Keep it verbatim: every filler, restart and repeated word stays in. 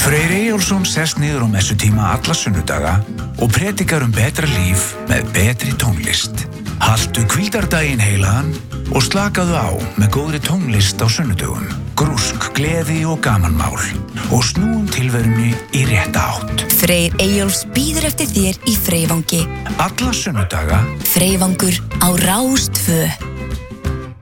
Freyr Eyjólfsson sest niður á messutíma alla sunnudaga og predikar um betra líf með betri tónlist. Haltu hvíldardaginn heilagan og slakaðu á með góðri tónlist á sunnudögum. Grúsk, gleði og gamanmál og snúum tilverunni í rétta átt. Freyr Eyjólfs bíður eftir þér í Freyvangi. Alla sunnudaga. Freyvangur á Rás tvö.